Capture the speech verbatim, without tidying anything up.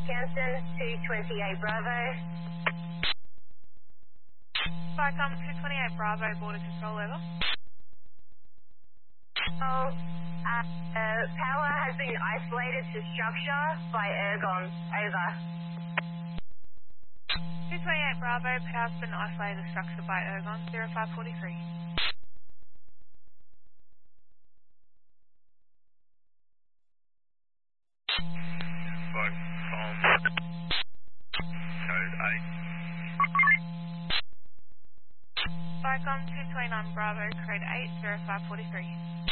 Canton, two twenty-eight Bravo. Vicom two twenty-eight Bravo, border control, over. Oh, uh, uh, power has been isolated to structure by Ergon. Over. two twenty-eight Bravo, power's been isolated to structure by Ergon, zero five four three. Code eight. Vicom two twenty-nine Bravo, code eight, zero five four three.